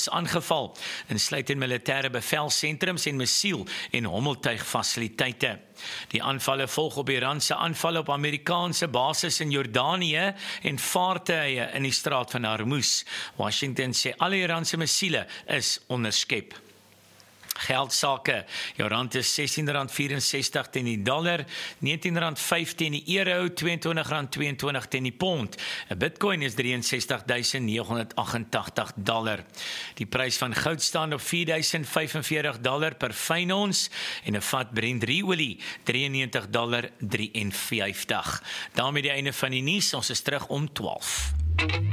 is aangeval, insluitend militêre bevelsentrums en missiel- en hommeltuigfasiliteite. Die aanvalle volg op Iran se aanvalle op Amerikaanse basis in Jordanië en vaartuie in die straat van Hormuz. Washington sê alle Iranse missiele is onderskep. Geldsake, jou rand is R16.64 teen die dollar, R19.05 teen die euro, R22.22 teen die pond. 'n Bitcoin is $63.988. Die prys van goud staan op $4.045 per fyn ons en 'n vat Brent olie $93.53. Daarmee die einde van die nuus, ons is terug om 12.